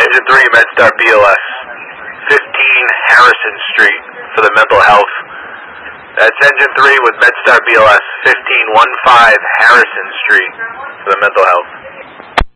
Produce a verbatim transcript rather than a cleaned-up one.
Engine three, MedStar B L S, fifteen Harrison Street for the mental health. That's Engine three with MedStar B L S, fifteen fifteen Harrison Street for the mental health.